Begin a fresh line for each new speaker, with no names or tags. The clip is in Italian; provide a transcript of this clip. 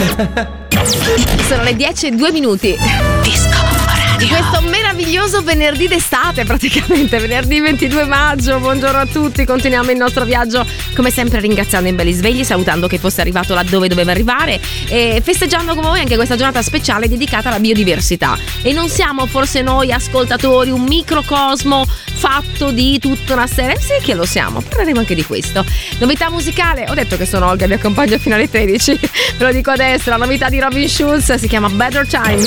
Sono le 10:02.
Disco
Di questo meraviglioso venerdì d'estate, praticamente venerdì 22 maggio. Buongiorno a tutti, continuiamo il nostro viaggio come sempre ringraziando i belli svegli, salutando chi fosse arrivato laddove doveva arrivare e festeggiando come voi anche questa giornata speciale dedicata alla biodiversità. E non siamo forse noi ascoltatori un microcosmo fatto di tutta una serie? Sì che lo siamo, parleremo anche di questo. Novità musicale, ho detto che sono Olga, vi accompagno fino alle 13, ve lo dico adesso, la novità di Robin Schulz si chiama Better Times.